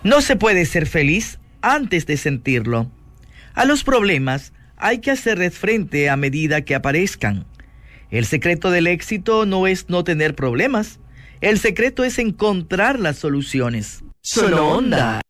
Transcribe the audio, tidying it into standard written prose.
No se puede ser feliz antes de sentirlo. A los problemas hay que hacerles frente a medida que aparezcan. El secreto del éxito no es no tener problemas. El secreto es encontrar las soluciones. Solo Onda.